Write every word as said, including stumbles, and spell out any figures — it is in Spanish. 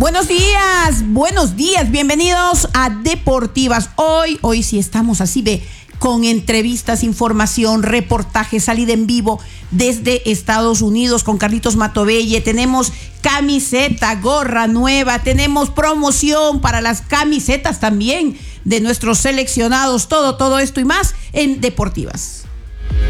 Buenos días, buenos días, bienvenidos a Deportivas. Hoy, hoy sí estamos así de con entrevistas, información, reportajes, salida en vivo desde Estados Unidos con Carlitos Matovelle. Tenemos camiseta, gorra nueva, tenemos promoción para las camisetas también de nuestros seleccionados, todo, todo esto y más en Deportivas.